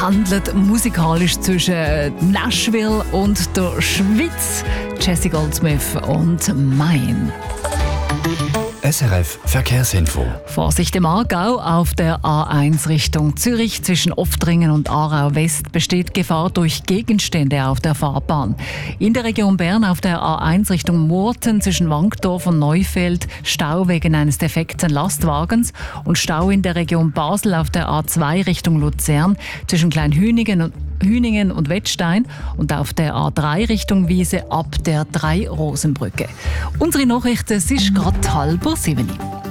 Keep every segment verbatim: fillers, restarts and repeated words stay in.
pendelt musikalisch zwischen Nashville und der Schweiz. Jesse Goldsmith und Mein. S R F Verkehrsinfo. Vorsicht im Aargau. Auf der A eins Richtung Zürich zwischen Oftringen und Aarau West besteht Gefahr durch Gegenstände auf der Fahrbahn. In der Region Bern auf der A eins Richtung Murten zwischen Wankdorf und Neufeld Stau wegen eines defekten Lastwagens und Stau in der Region Basel auf der A zwei Richtung Luzern zwischen Kleinhüningen und Hüningen und Wettstein und auf der A drei Richtung Wiese ab der Drei-Rosen-Brücke. Unsere Nachrichten, es ist gerade halb sieben.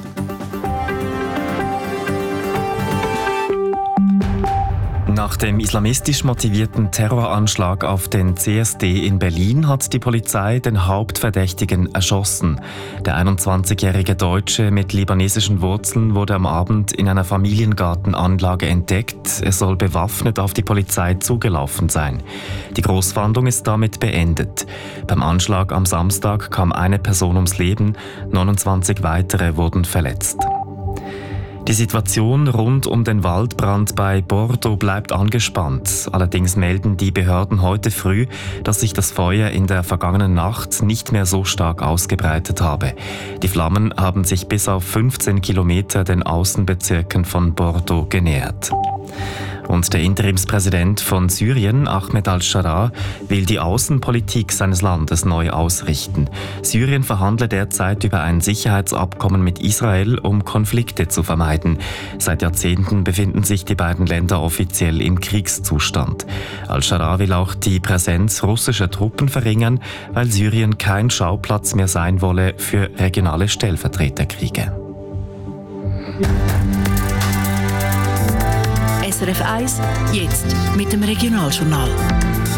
Nach dem islamistisch motivierten Terroranschlag auf den C S D in Berlin hat die Polizei den Hauptverdächtigen erschossen. Der einundzwanzigjährige Deutsche mit libanesischen Wurzeln wurde am Abend in einer Familiengartenanlage entdeckt. Er soll bewaffnet auf die Polizei zugelaufen sein. Die Großfahndung ist damit beendet. Beim Anschlag am Samstag kam eine Person ums Leben, neunundzwanzig weitere wurden verletzt. Die Situation rund um den Waldbrand bei Bordeaux bleibt angespannt. Allerdings melden die Behörden heute früh, dass sich das Feuer in der vergangenen Nacht nicht mehr so stark ausgebreitet habe. Die Flammen haben sich bis auf fünfzehn Kilometer den Außenbezirken von Bordeaux genähert. Und der Interimspräsident von Syrien, Ahmed al-Sharaa, will die Außenpolitik seines Landes neu ausrichten. Syrien verhandelt derzeit über ein Sicherheitsabkommen mit Israel, um Konflikte zu vermeiden. Seit Jahrzehnten befinden sich die beiden Länder offiziell im Kriegszustand. Al-Sharaa will auch die Präsenz russischer Truppen verringern, weil Syrien kein Schauplatz mehr sein wolle für regionale Stellvertreterkriege. S R F eins, jetzt mit dem Regionaljournal.